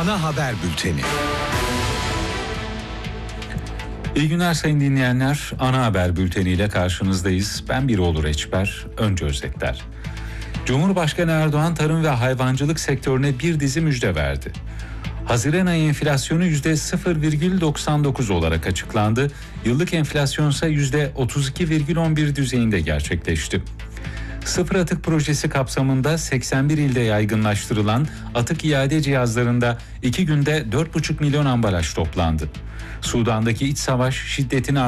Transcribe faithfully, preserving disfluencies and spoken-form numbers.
Ana haber bülteni. İyi günler sayın dinleyenler. Ana haber bülteniyle karşınızdayız. Ben Birol Reçber. Önce özetler. Cumhurbaşkanı Erdoğan tarım ve hayvancılık sektörüne bir dizi müjde verdi. Haziran ayı enflasyonu yüzde sıfır virgül doksan dokuz olarak açıklandı. Yıllık enflasyon ise yüzde otuz iki virgül on bir düzeyinde gerçekleşti. Sıfır atık projesi kapsamında seksen bir ilde yaygınlaştırılan atık iade cihazlarında iki günde dört buçuk milyon ambalaj toplandı. Sudan'daki iç savaş şiddetini